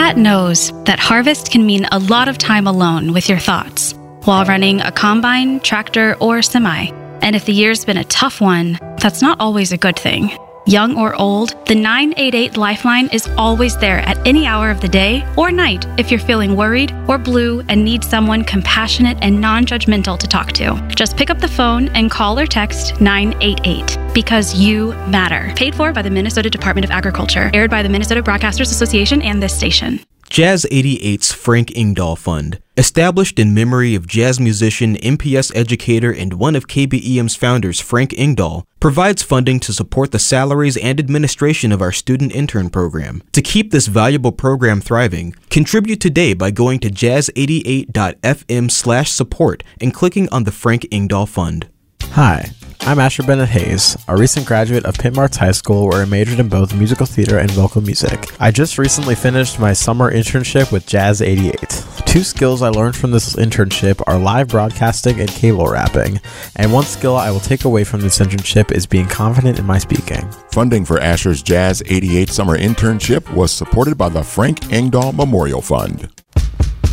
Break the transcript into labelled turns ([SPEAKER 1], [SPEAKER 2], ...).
[SPEAKER 1] cat knows that harvest can mean a lot of time alone with your thoughts while running a combine, tractor, or semi. And if the year's been a tough one, that's not always a good thing. Young or old, the 988 Lifeline is always there at any hour of the day or night if you're feeling worried or blue and need someone compassionate and non-judgmental to talk to. Just pick up the phone and call or text 988 because you matter. Paid for by the Minnesota Department of Agriculture. Aired by the Minnesota Broadcasters Association and this station.
[SPEAKER 2] Jazz 88's Frank Ingdahl Fund, established in memory of jazz musician, MPS educator, and one of KBEM's founders, Frank Ingdahl, provides funding to support the salaries and administration of our student intern program. To keep this valuable program thriving, contribute today by going to jazz88.fm/support and clicking on the Frank Ingdahl Fund.
[SPEAKER 3] Hi, I'm Asher Bennett Hayes, a recent graduate of Pitt Marks High School where I majored in both musical theater and vocal music. I just recently finished my summer internship with Jazz 88. 2 skills I learned from this internship are live broadcasting and cable rapping, and one skill I will take away from this internship is being confident in my speaking.
[SPEAKER 4] Funding for Asher's Jazz 88 summer internship was supported by the Frank Ingdahl Memorial Fund.